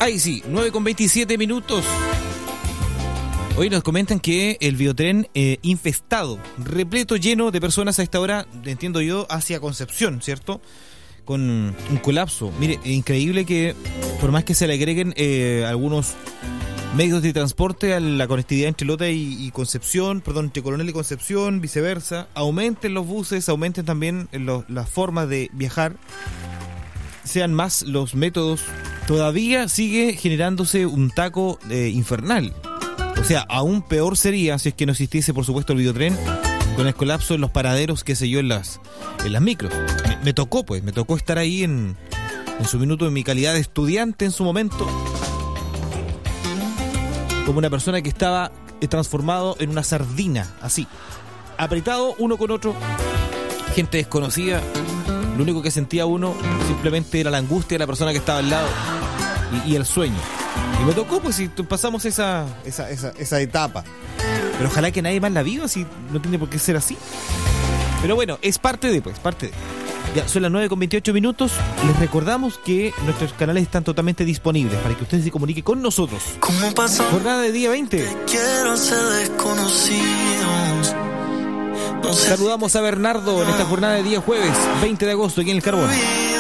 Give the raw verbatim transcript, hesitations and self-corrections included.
Ay, sí, nueve con veintisiete minutos. Hoy nos comentan que el Biotren eh, infestado, repleto, lleno de personas a esta hora, entiendo yo, hacia Concepción, ¿cierto? Con un colapso. Mire, increíble que por más que se le agreguen eh, algunos medios de transporte a la conectividad entre Lota y, y Concepción, perdón, entre Coronel y Concepción, viceversa, aumenten los buses, aumenten también los, las formas de viajar, sean más los métodos, todavía sigue generándose un taco eh, infernal. O sea, aún peor sería si es que no existiese, por supuesto, el Biotren, con el colapso en los paraderos, qué sé yo, en las, en las micros. Me, me tocó, pues, me tocó estar ahí en, en su minuto, en mi calidad de estudiante en su momento, como una persona que estaba transformado en una sardina, así, apretado uno con otro, gente desconocida. Lo único que sentía uno simplemente era la angustia de la persona que estaba al lado y, y el sueño. Y me tocó, pues, si pasamos esa, esa, esa, esa etapa. Pero ojalá que nadie más la viva, si no tiene por qué ser así. Pero bueno, es parte de, pues, parte de. Ya, son las nueve con veintiocho minutos. Les recordamos que nuestros canales están totalmente disponibles para que ustedes se comuniquen con nosotros. ¿Cómo pasa? Jornada de día veinte. Te quiero ser desconocidos. No sé. Saludamos a Bernardo en esta jornada de día jueves veinte de agosto aquí en El Carbón.